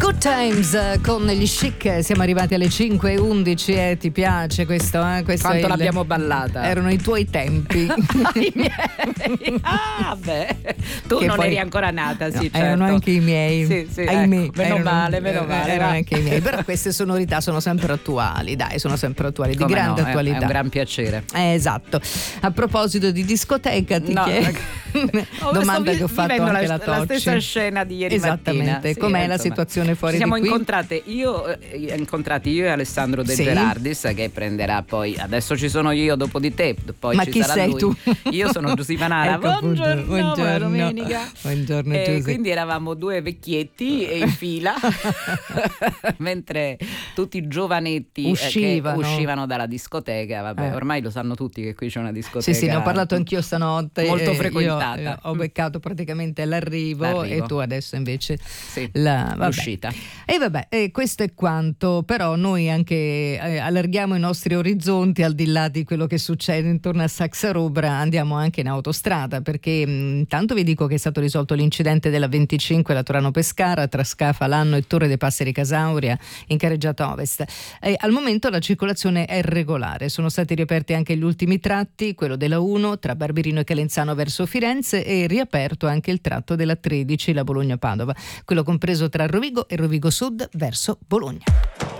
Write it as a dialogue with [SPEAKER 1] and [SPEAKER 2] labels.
[SPEAKER 1] Good Times con gli Chic, siamo arrivati alle 5:11 ti piace questo? Questo
[SPEAKER 2] quanto l'abbiamo ballata?
[SPEAKER 1] Erano i tuoi tempi.
[SPEAKER 2] I miei. Beh, tu
[SPEAKER 1] che
[SPEAKER 2] non
[SPEAKER 1] poi,
[SPEAKER 2] eri ancora nata, sì, certo.
[SPEAKER 1] Erano anche i miei.
[SPEAKER 2] Sì,
[SPEAKER 1] ahimè,
[SPEAKER 2] ecco, meno male.
[SPEAKER 1] Erano anche i miei, però queste sonorità sono sempre attuali, dai, sono sempre attuali,
[SPEAKER 2] come
[SPEAKER 1] di grande
[SPEAKER 2] no,
[SPEAKER 1] attualità.
[SPEAKER 2] È un gran piacere.
[SPEAKER 1] Esatto. A proposito di discoteca, ti chiedo domanda che ho fatto anche la Tocci.
[SPEAKER 2] La stessa scena di ieri
[SPEAKER 1] Esattamente.
[SPEAKER 2] mattina. Sì,
[SPEAKER 1] com'è la situazione fuori di qui?
[SPEAKER 2] Siamo incontrati io e Alessandro De Gerardis, che prenderà poi, adesso ci sono io dopo di te, poi
[SPEAKER 1] ma
[SPEAKER 2] ci
[SPEAKER 1] chi
[SPEAKER 2] sarà
[SPEAKER 1] sei
[SPEAKER 2] lui.
[SPEAKER 1] tu?
[SPEAKER 2] Io sono Giusy Manara.
[SPEAKER 1] Ecco, buongiorno
[SPEAKER 2] domenica.
[SPEAKER 1] Buongiorno
[SPEAKER 2] E quindi eravamo due vecchietti in fila mentre tutti i giovanetti che uscivano dalla discoteca. Vabbè, ormai lo sanno tutti che qui c'è una discoteca.
[SPEAKER 1] Sì, ne ho parlato anch'io stanotte,
[SPEAKER 2] molto frequentata.
[SPEAKER 1] Io ho beccato praticamente l'arrivo e tu adesso invece
[SPEAKER 2] l'uscita.
[SPEAKER 1] E vabbè, questo è quanto, però noi anche allarghiamo i nostri orizzonti al di là di quello che succede intorno a Saxarobra, andiamo anche in autostrada, perché intanto vi dico che è stato risolto l'incidente della 25 la Torano-Pescara tra Scafa Lanno e Torre dei Passeri Casauria in carreggiata ovest. Al momento la circolazione è regolare, sono stati riaperti anche gli ultimi tratti, quello della 1 tra Barberino e Calenzano verso Firenze, e riaperto anche il tratto della 13 la Bologna-Padova, quello compreso tra Rovigo e Rovigo Sud verso Bologna.